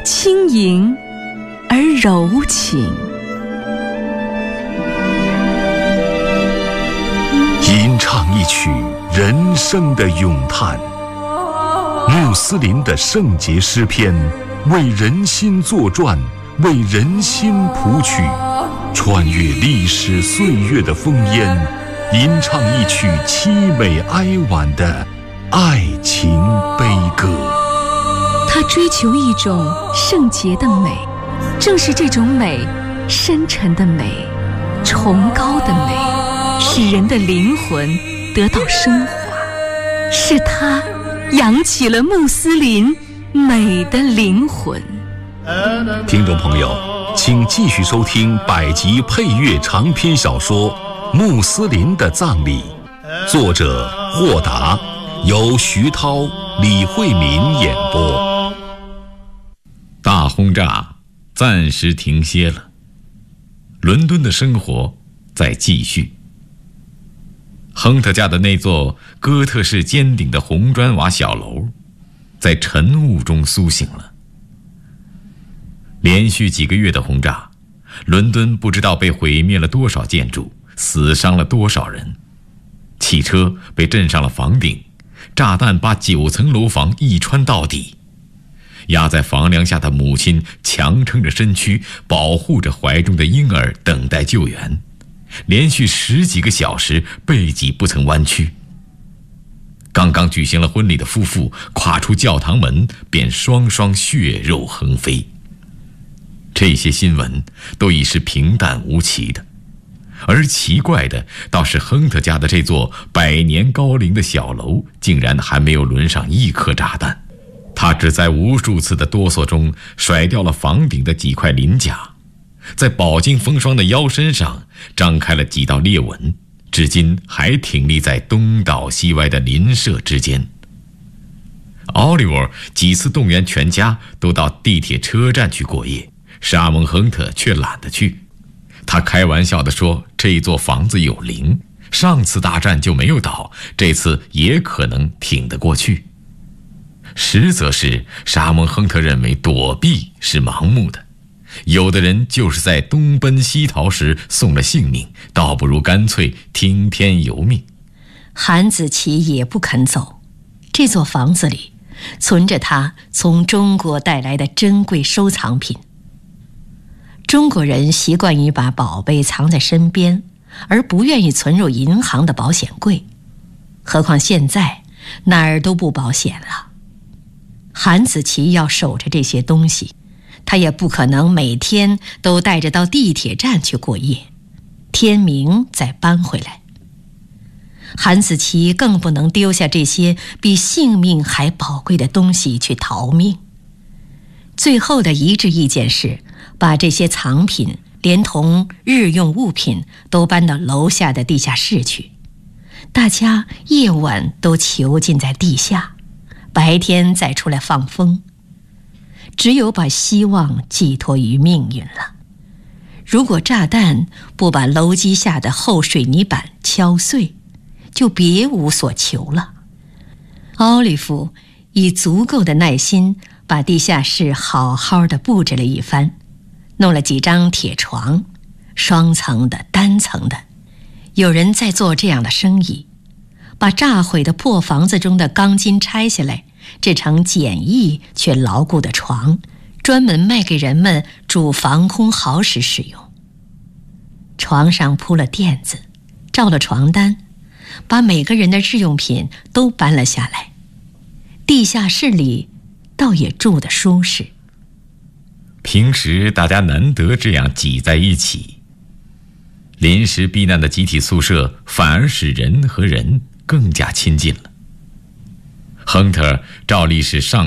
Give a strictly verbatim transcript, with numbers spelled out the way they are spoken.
轻盈而柔情。 吟唱一曲人生的咏叹，穆斯林的圣洁诗篇，为人心作传，为人心谱曲，穿越历史岁月的烽烟，吟唱一曲凄美哀婉的爱情悲歌。 他追求一种圣洁的美，正是这种美，深沉的美，崇高的美，使人的灵魂得到升华，是他扬起了穆斯林美的灵魂。 听众朋友，请继续收听百集配乐长篇小说《穆斯林的葬礼》，作者霍达，由徐涛、李慧敏演播。 大轰炸暂时停歇了，伦敦的生活在继续。亨特家的那座哥特式尖顶的红砖瓦小楼在晨雾中苏醒了。连续几个月的轰炸，伦敦不知道被毁灭了多少建筑，死伤了多少人。汽车被震上了房顶，炸弹把九层楼房一穿到底。压在房梁下的母亲强撑着身躯，保护着怀中的婴儿，等待救援，连续十几个小时背脊不曾弯曲。刚刚举行了婚礼的夫妇跨出教堂门，便双双血肉横飞。这些新闻都已是平淡无奇的，而奇怪的倒是亨特家的这座百年高龄的小楼竟然还没有轮上一颗炸弹。他只在无数次的哆嗦中甩掉了房顶的几块鳞甲，在饱经风霜的腰身上张开了几道裂纹，至今还挺立在东倒西歪的邻舍之间。奥利沃几次动员全家都到地铁车站去过夜，沙蒙亨特却懒得去。他开玩笑地说，这座房子有灵，上次大战就没有倒，这次也可能挺得过去。实则是沙蒙亨特认为躲避是盲目的，有的人就是在东奔西逃时送了性命，倒不如干脆听天由命。 韩子琪也不肯走，这座房子里存着他从中国带来的珍贵收藏品。中国人习惯于把宝贝藏在身边，而不愿意存入银行的保险柜，何况现在哪儿都不保险了。韩子琪要守着这些东西，他也不可能每天都带着到地铁站去过夜，天明再搬回来。韩子琪更不能丢下这些比性命还宝贵的东西去逃命。最后的一致意见是，把这些藏品连同日用物品都搬到楼下的地下室去，大家夜晚都囚禁在地下，白天再出来放风。只有把希望寄托于命运了。如果炸弹不把楼基下的厚水泥板敲碎，就别无所求了。奥利弗以足够的耐心把地下室好好的布置了一番，弄了几张铁床，双层的、单层的。有人在做这样的生意，把炸毁的破房子中的钢筋拆下来，制成简易却牢固的床，专门卖给人们煮防空壕时使用。床上铺了垫子，罩了床单，把每个人的日用品都搬了下来。地下室里倒也住得舒适。 平时大家难得这样挤在一起，临时避难的集体宿舍反而使人和人更加亲近了。亨特照例是上